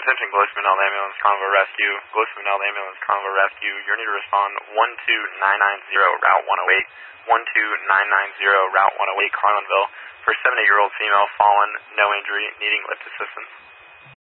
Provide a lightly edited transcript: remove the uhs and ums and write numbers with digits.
Attention Gillespie-Manel Ambulance Convo Rescue. Gillespie-Manel Ambulance Convo Rescue. You're need to respond 12990 Route 108. 12990 Route 108 Carlinville for 78-year-old female fallen, no injury, needing lift assistance.